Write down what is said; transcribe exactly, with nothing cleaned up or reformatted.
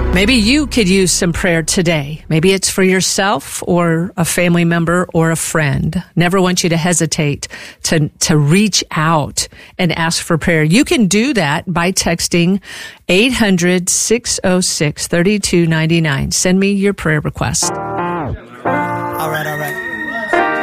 Maybe you could use some prayer today. Maybe it's for yourself or a family member or a friend. Never want you to hesitate to, to reach out and ask for prayer. You can do that by texting eight hundred, six oh six, three two nine nine. Send me your prayer request.